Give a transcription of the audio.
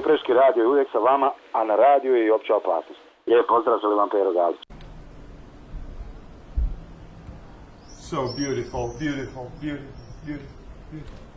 Kupreški radio je uvijek sa vama, a na radiju je i opća opasnost. Lijep pozdrav, želim vam Pero Galić. So beautiful, beautiful, beautiful, beautiful, beautiful.